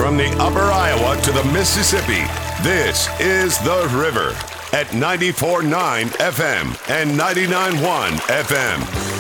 From the upper Iowa to the Mississippi, this is The River at 94.9 FM and 99.1 FM.